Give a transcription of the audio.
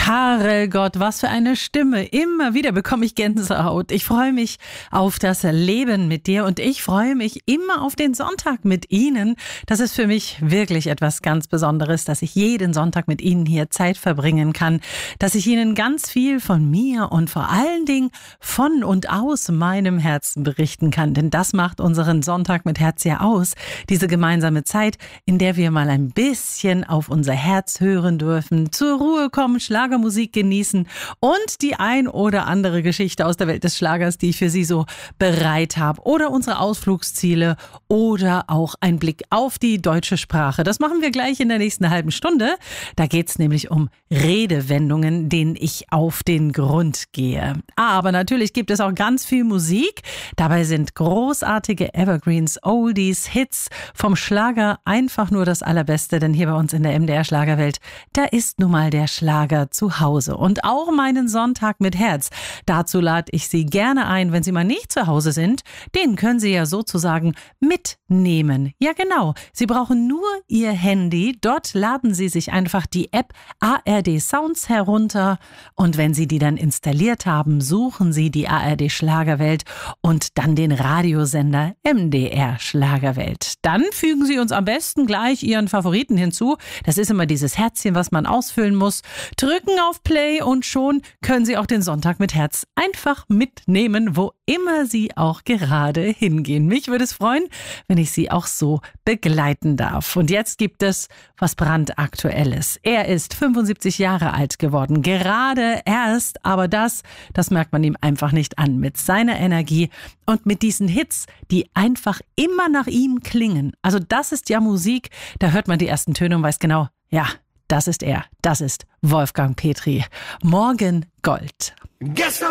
Herrgott, was für eine Stimme. Immer wieder bekomme ich Gänsehaut. Ich freue mich auf das Leben mit dir und ich freue mich immer auf den Sonntag mit Ihnen. Das ist für mich wirklich etwas ganz Besonderes, dass ich jeden Sonntag mit Ihnen hier Zeit verbringen kann, dass ich Ihnen ganz viel von mir und vor allen Dingen von und aus meinem Herzen berichten kann. Denn das macht unseren Sonntag mit Herz ja aus. Diese gemeinsame Zeit, in der wir mal ein bisschen auf unser Herz hören dürfen, zur Ruhe kommen, Schlagermusik genießen und die ein oder andere Geschichte aus der Welt des Schlagers, die ich für Sie so bereit habe. Oder unsere Ausflugsziele oder auch ein Blick auf die deutsche Sprache. Das machen wir gleich in der nächsten halben Stunde. Da geht es nämlich um Redewendungen, denen ich auf den Grund gehe. Aber natürlich gibt es auch ganz viel Musik. Dabei sind großartige Evergreens, Oldies, Hits vom Schlager einfach nur das Allerbeste. Denn hier bei uns in der MDR Schlagerwelt, da ist nun mal der Schlager zu Hause. Und auch meinen Sonntag mit Herz. Dazu lade ich Sie gerne ein, wenn Sie mal nicht zu Hause sind. Den können Sie ja sozusagen mitnehmen. Ja genau, Sie brauchen nur Ihr Handy. Dort laden Sie sich einfach die App ARD Sounds herunter. Und wenn Sie die dann installiert haben, suchen Sie die ARD Schlagerwelt und dann den Radiosender MDR Schlagerwelt. Dann fügen Sie uns am besten gleich Ihren Favoriten hinzu. Das ist immer dieses Herzchen, was man ausfüllen muss. Drücken auf Play und schon können Sie auch den Sonntag mit Herz einfach mitnehmen, wo immer Sie auch gerade hingehen. Mich würde es freuen, wenn ich Sie auch so begleiten darf. Und jetzt gibt es was brandaktuelles. Er ist 75 Jahre alt geworden, gerade erst, aber das merkt man ihm einfach nicht an. Mit seiner Energie und mit diesen Hits, die einfach immer nach ihm klingen. Also das ist ja Musik, da hört man die ersten Töne und weiß genau, ja, das ist er, das ist Wolfgang Petri. Morgen Gold.